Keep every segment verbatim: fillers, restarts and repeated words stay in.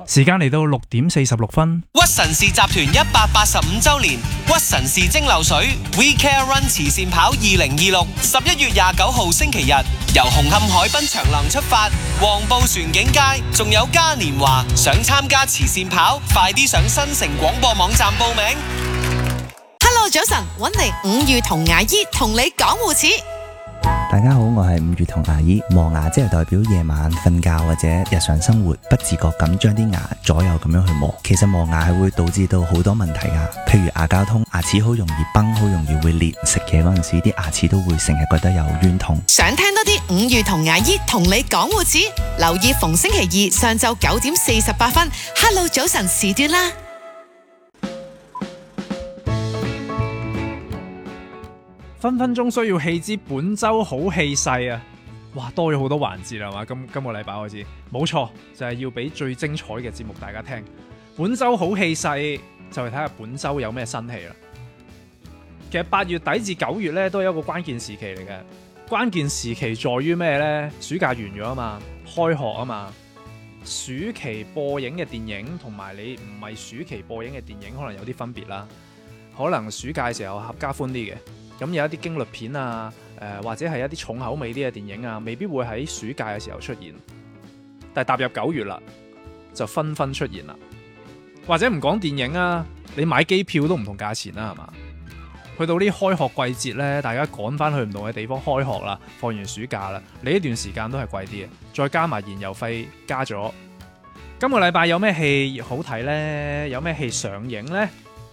時間嚟到六點四十六分。 屈臣氏集團一百八十五週年屈臣氏蒸餾水 We Care Run 慈善跑二零二六，十一月廿九號星期日由紅磡海濱長廊出發，黃埔船景街，仲有嘉年華。想參加慈善跑，快啲上新城廣播網站報名。 Hello， 早晨，搵嚟五月同牙醫同你講護齒。 大家好，我係五月同牙醫。磨牙即係代表夜晚瞓覺或者日常生活不自覺咁將啲牙左右咁樣去磨。其實磨牙係會導致到好多問題噶，譬如牙膠痛，牙齒好容易崩，好容易會裂。食嘢嗰陣時，啲牙齒都會成日覺得有冤痛。 想聽多啲五月同牙醫同你講護齒，留意逢星期二上晝九點四十八分 Hello 早晨時段啦。 分分鐘需要棄之本周好氣勢啊！哇，多咗好多環節啦嘛，今今個禮拜開始，冇錯就係、是、要俾最精彩嘅節目大家聽。本周好氣勢就係睇下本周有咩新戲啦。其實八月底至九月咧都係一個關鍵時期嚟嘅，關鍵時期在於咩呢？暑假完咗啊嘛，開學啊嘛，暑期播映嘅電影同埋你唔係暑期播映嘅電影可能有啲分別啦。可能暑假嘅時候合家歡啲嘅。咁有一啲驚慄片啊，誒、呃、或者係一啲重口味啲嘅電影啊，未必會喺暑假嘅時候出現。但係踏入九月啦，就紛紛出現啦。或者唔講電影啊，你買機票都唔同價錢啦，係嘛？去到呢開學季節咧，大家趕翻去唔同嘅地方開學啦，放完暑假啦，你呢段時間都係貴啲嘅，再加埋燃油費加咗。今個禮拜有咩戲好睇呢？有咩戲上映呢？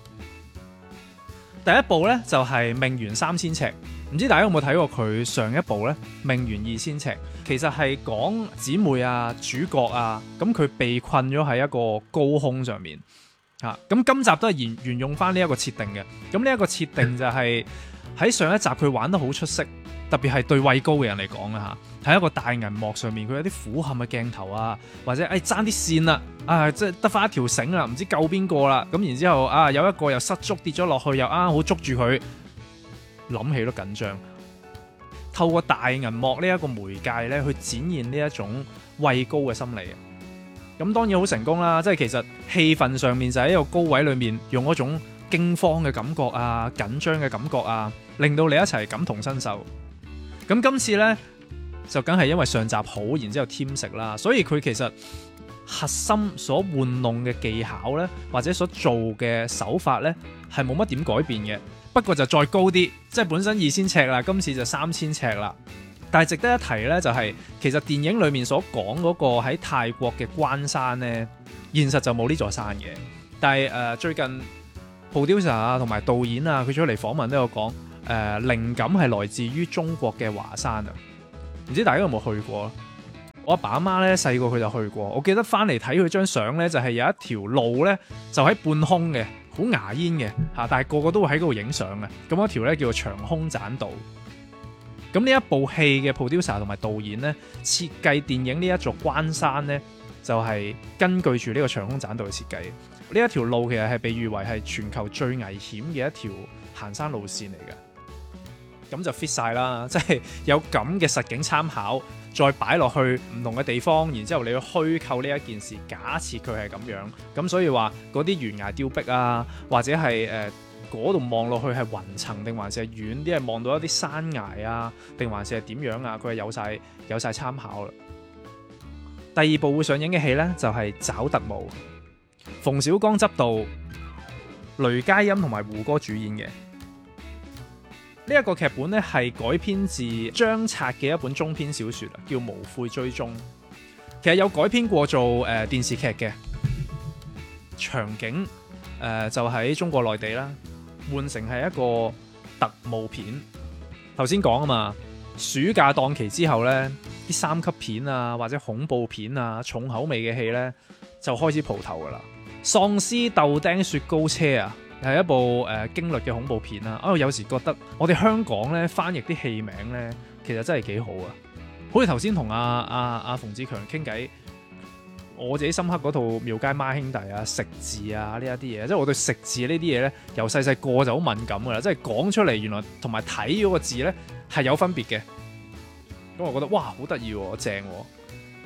第一部咧就係、是《命懸三千尺》，唔知大家有冇睇過佢上一部咧《命懸二千尺》？其實係講姊妹啊、主角啊，咁佢被困咗喺一個高空上面嚇。咁、啊、今集都係沿沿用翻呢一個設定嘅。咁呢一個設定就係、是、喺上一集佢玩得好出色，特別係對畏高嘅人嚟講啊嚇，喺一個大銀幕上面，佢有啲苦冚嘅鏡頭啊，或者誒爭啲線啦。啊！即係得翻一條繩啦，唔知救邊個啦。咁然之後啊，有一個又失足跌咗落去，又啱好捉住佢，諗起都緊張。透過大銀幕呢一個媒介咧，去展現呢一種畏高嘅心理。咁當然好成功啦，即係其實氣氛上面就喺一個高位裏面，用嗰種驚慌嘅感覺啊、緊張嘅感覺啊，令到你一齊感同身受。咁今次呢，就梗係因為上集好，然之後添食啦，所以佢其實核心所玩弄嘅技巧呢，或者所做嘅手法呢，係冇乜點改變嘅。不過就再高啲，即係本身二千尺啦，今次就三千尺啦。但係值得一提呢，就係、是、其實電影裏面所講嗰個喺泰國嘅關山呢，現實就冇呢座山嘅。但係誒、呃、最近 producer 啊同埋導演啊，佢出嚟訪問都有講，誒、呃、靈感係來自於中國嘅華山啊。唔知大家有冇去過？我阿爸阿媽咧細個佢就去過，我記得翻嚟睇佢張相咧，就係、是、有一條路咧就喺半空嘅，好牙煙嘅嚇，但係個個都會喺嗰度影相嘅。咁嗰條咧叫做長空棧道。咁呢一部戲嘅 producer 同埋導演咧設計電影呢一座關山咧，就係、是、根據住呢個長空棧道嘅設計。呢一條路其實係被譽為係全球最危險嘅一條行山路線嚟嘅。咁就 fit 晒啦，即係有咁嘅實景參考。再擺落去唔同嘅地方，然之後你去虛構呢一件事，假設佢係咁樣，咁所以話嗰啲懸崖峭壁啊，或者係誒嗰度望落去係雲層定還是係遠啲，係望到一啲山崖啊，定還是係點樣啊？佢係有晒有晒參考啦。第二部會上映嘅戲呢，就係、是《找特務》，馮小剛執導，雷佳音同埋胡歌主演嘅。呢一個劇本咧係改編自張策嘅一本中篇小說叫《無悔追蹤》，其實有改編過做誒、呃、電視劇嘅，場景誒、呃、就喺中國內地啦，換成係一個特務片。頭先講啊嘛，暑假檔期之後呢，啲三級片啊或者恐怖片啊重口味嘅戲呢，就開始蒲頭噶啦，喪屍豆丁雪糕車啊！係一部誒、呃、驚慄嘅恐怖片啦！啊，有時覺得我哋香港咧翻譯啲戲名咧，其實真係幾好啊！好似頭先同阿阿阿馮志強傾偈，我自己深刻嗰套《廟街孖兄弟》啊、食字啊呢一啲嘢，即係我對食字呢啲嘢咧，由細細個就好敏感噶啦，即係講出嚟原來同埋睇嗰個字咧係有分別嘅。咁我覺得哇，好得意喎，正喎！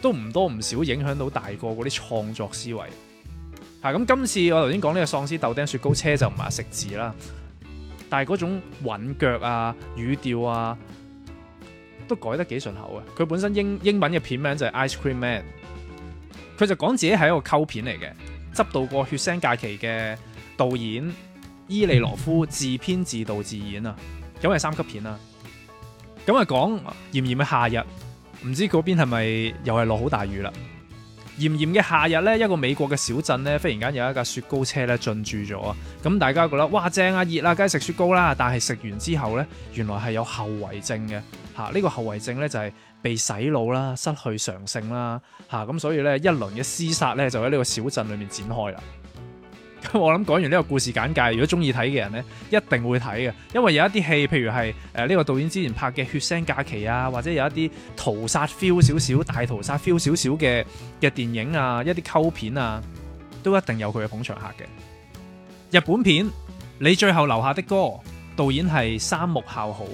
都唔多唔少影響到大個嗰啲創作思維。嚇咁今次我頭先講呢個喪屍豆丁雪糕車就唔係食字啦，但係嗰種韻腳啊、語調啊都改得幾順口啊。佢本身英英文嘅片名就係 Ice Cream Man， 佢就講自己係一個溝片嚟嘅，執導過《血腥假期》嘅導演伊利羅夫自編自導自演啊，咁係三級片啦。咁啊講炎炎嘅夏日，唔知嗰邊係咪又係落好大雨啦？炎炎嘅夏日咧，一個美國嘅小鎮咧，忽然間有一架雪糕車咧進駐咗啊！咁大家覺得哇正啊，熱啊，梗係食雪糕啦！但係食完之後咧，原來係有後遺症嘅嚇。呢、這個後遺症咧就係被洗腦啦，失去常性啦嚇。咁所以咧一輪嘅廝殺咧就喺呢個小鎮裏面展開啦。咁我諗講完呢個故事簡介，如果中意睇嘅人咧，一定會睇嘅，因為有一啲戲，譬如係誒呢個導演之前拍嘅《血腥假期》啊，或者有一啲屠殺 feel 少少、大屠殺 feel 少少嘅嘅電影啊，一啲溝片啊，都一定有佢嘅捧場客嘅。日本片《你最後留下的歌》，導演係三木孝浩，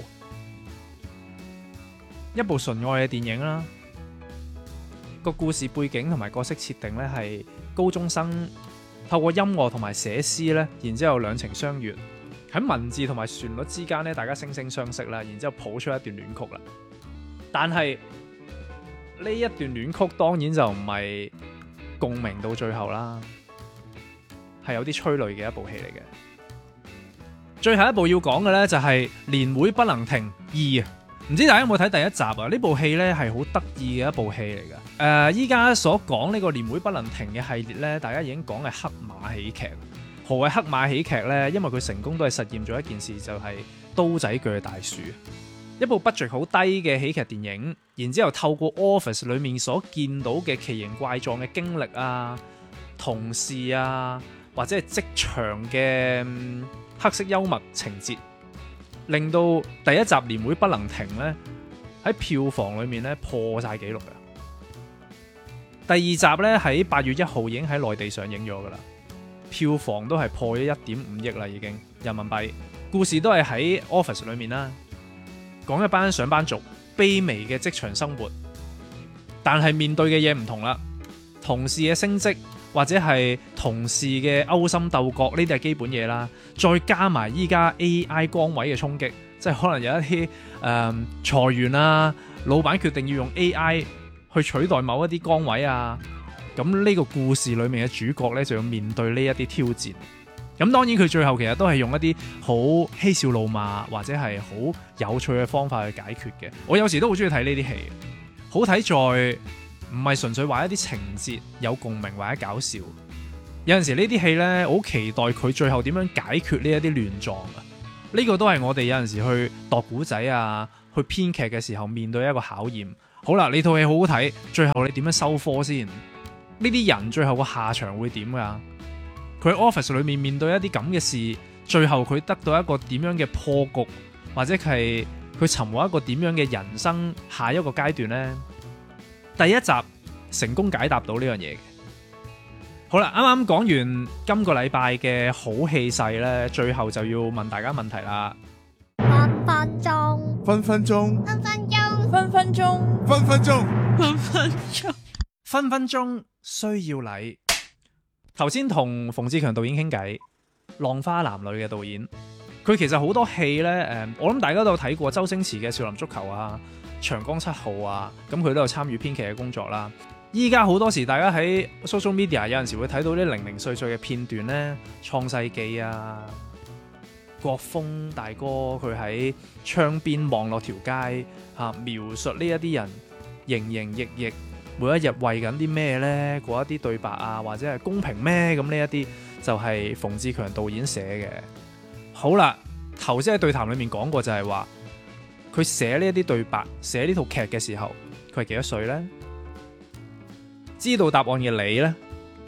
一部純愛嘅電影啦。個故事背景同埋角色設定咧係高中生透過音樂同埋寫詩咧，然之後兩情相悅，喺文字同埋旋律之間咧，大家惺惺相惜啦，然之後譜出一段戀曲啦。但係呢一段戀曲當然就唔係共鳴到最後啦，係有啲催淚嘅一部戲嚟嘅。最後一部要講嘅咧就係《年會不能停二》啊！唔知大家有冇睇第一集啊？呢部戲咧係好得意嘅一部戲嚟㗎。誒、呃，依家所講呢個年會不能停嘅系列咧，大家已經講係黑馬喜劇。何謂黑馬喜劇咧？因為佢成功都係實驗咗一件事，就係、是、刀仔鋸大樹。一部 budget 好低嘅喜劇電影，然之後透過 office 裡面所見到嘅奇形怪狀嘅經歷啊、同事啊，或者係職場嘅、嗯、黑色幽默情節，令到第一集年會不能停咧，喺票房裏面咧破晒紀錄嘅。第二集咧喺八月一號已經喺內地上映咗噶啦，票房都係破咗一點五億啦，已經人民幣。故事都係喺 office 裏面啦，講一班上班族卑微嘅職場生活，但係面對嘅嘢唔同啦，同事嘅升職或者係同事嘅勾心鬥角，呢啲係基本嘢啦。再加埋依家 A I 崗位嘅衝擊，即係可能有一啲誒、呃、裁員啊，老闆決定要用 A I 去取代某一啲崗位啊。咁呢個故事裏面嘅主角呢，就要面對呢一啲挑戰。咁當然佢最後其實都係用一啲好嬉笑怒罵或者係好有趣嘅方法去解決嘅。我有時都好中意睇呢啲戲，好睇在唔係純粹話一啲情節有共鳴或者搞笑。有陣時呢啲戲呢，我好期待佢最後點樣解決呢一啲亂狀啊！呢個都係我哋有陣時去度古仔啊，去編劇嘅時候面對一個考驗。好啦，呢套戲好好睇，最後你點樣收科先？呢啲人最後個下場會點噶？佢喺 office 裏面面對一啲咁嘅事，最後佢得到一個點樣嘅破局，或者係佢尋獲一個點樣嘅人生下一個階段呢？第一集成功解答到呢樣嘢嘅。好啦，啱啱講完今個禮拜嘅好氣勢呢，最後就要問大家問題啦。 分分鐘， 分分鐘， 分分鐘，分分鐘， 分分鐘， 分分鐘， 分分鐘需要你。頭先同馮志強導演傾偈，《浪花男女》嘅導演，佢其實好多戲呢，誒，我諗大家都有睇過周星馳嘅《少林足球》啊，《長江七號》啊，咁佢都有參與編劇嘅工作啦。依家好多時，大家喺 social media 有陣時會睇到啲零零碎碎嘅片段呢，《創世紀》啊，國峰大哥佢喺窗邊望落條街嚇、啊，描述呢一啲人營營役役，每一日為緊啲咩呢？嗰一啲對白啊，或者係公平咩？咁呢一啲就係馮志強導演寫嘅。好啦，頭先喺對談裏面講過就係話，佢寫呢一啲對白，寫呢套劇嘅時候，佢係幾多歲呢？知道答案嘅你呢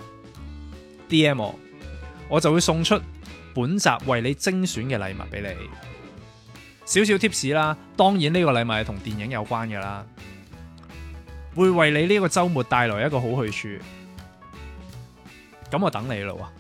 D M 我，我就會送出本集為你精選嘅禮物俾你。少少 tips 啦，當然呢個禮物係同電影有關嘅啦。會為你呢個週末帶來一個好去處，咁我等你咯喎。